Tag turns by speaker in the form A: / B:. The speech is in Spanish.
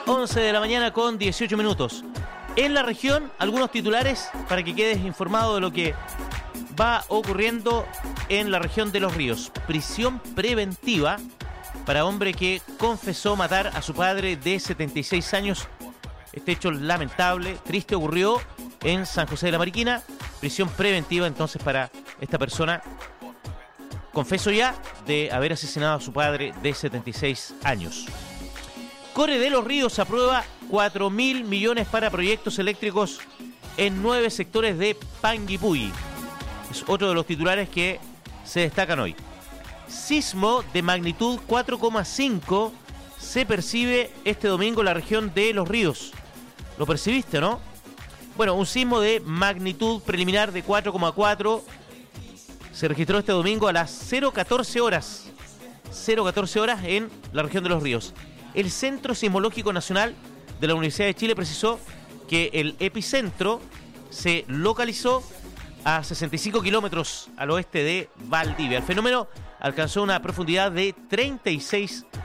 A: 11 de la mañana con 18 minutos. En la región, algunos titulares para que quedes informado de lo que va ocurriendo en la región de Los Ríos. Prisión preventiva para hombre que confesó matar a su padre de 76 años. Este hecho lamentable, triste, ocurrió en San José de la Mariquina. Prisión preventiva entonces para esta persona. Confesó ya de haber asesinado a su padre de 76 años. Core de Los Ríos aprueba 4.000 millones para proyectos eléctricos en 9 sectores de Panguipulli. Es otro de los titulares que se destacan hoy. Sismo de magnitud 4,5 se percibe este domingo en la región de Los Ríos. ¿Lo percibiste, no? Bueno, un sismo de magnitud preliminar de 4,4 se registró este domingo a las 0:14 horas. 0:14 horas en la región de Los Ríos. El Centro Sismológico Nacional de la Universidad de Chile precisó que el epicentro se localizó a 65 kilómetros al oeste de Valdivia. El fenómeno alcanzó una profundidad de 36